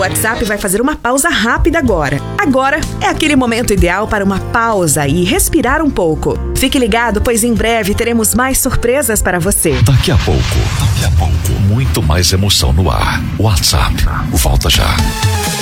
WhatsApp vai fazer uma pausa rápida agora. Agora é aquele momento ideal para uma pausa e respirar um pouco. Fique ligado, pois em breve teremos mais surpresas para você. Daqui a pouco, muito mais emoção no ar. WhatsApp, volta já.